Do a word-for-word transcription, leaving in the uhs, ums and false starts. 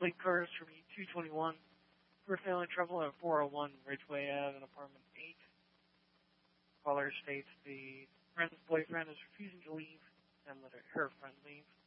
Lake cars from E two twenty-one. For family trouble at four oh one Ridgeway Ave in apartment eight. Caller states the friend's boyfriend is refusing to leave and let her friend leave.